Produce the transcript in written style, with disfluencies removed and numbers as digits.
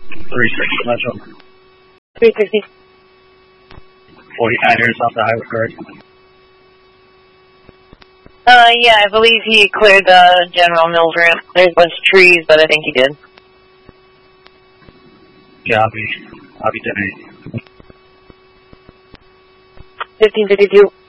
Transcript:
360 Metro. 360. 49ers off the highway, correct? Yeah, I believe he cleared the General Mills ramp. There's a bunch of trees, but I think he did. Copy. Copy 10-8. 1552.